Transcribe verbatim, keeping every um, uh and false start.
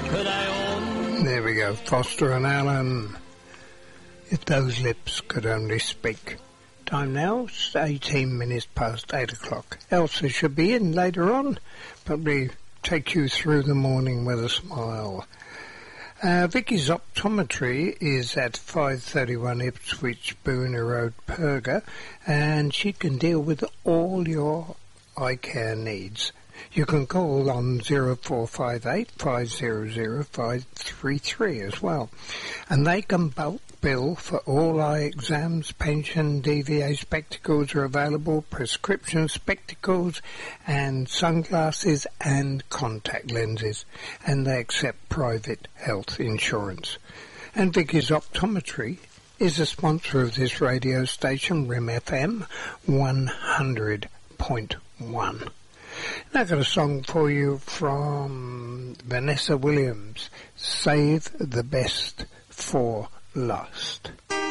There we go, Foster and Allen. If those lips could only speak. Time now, it's eighteen minutes past eight o'clock. Elsa should be in later on, probably take you through the morning with a smile. Uh, Vicky's Optometry is at five thirty-one Ipswich Booner Road, Perga, and she can deal with all your eye care needs. You can call on zero four five eight, five zero zero, five three three as well. And they can bulk bill for all eye exams, pension, D V A spectacles are available, prescription spectacles and sunglasses and contact lenses. And they accept private health insurance. And Vicky's Optometry is a sponsor of this radio station, R I M F M one hundred point one. Now I've got a song for you from Vanessa Williams, Save the Best for Last.